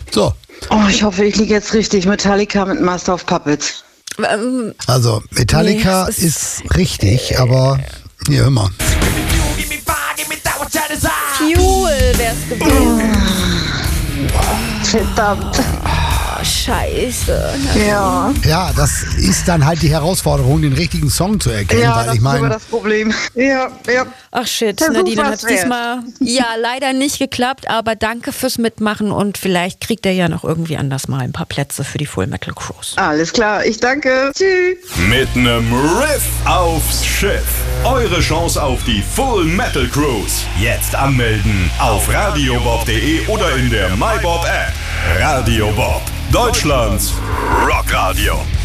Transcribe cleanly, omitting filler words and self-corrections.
So. Oh, ich hoffe, ich liege jetzt richtig. Metallica mit Master of Puppets. Also, Metallica ist richtig, aber hier, hör mal. Fuel wär's gewesen. Verdammt. Oh, scheiße. Ja. Ja, das ist dann halt die Herausforderung, den richtigen Song zu erkennen, Ja, weil das ich ist sogar meine, das Problem. Ja. Ach shit, Versuch Nadine, dann was hat's diesmal leider nicht geklappt, aber danke fürs Mitmachen und vielleicht kriegt er ja noch irgendwie anders mal ein paar Plätze für die Full Metal Cruise. Alles klar, ich danke. Tschüss. Mit nem Riff aufs Schiff. Eure Chance auf die Full Metal Cruise. Jetzt anmelden auf radiobob.de oder in der MyBob App. Radio Bob, Deutschlands Rockradio.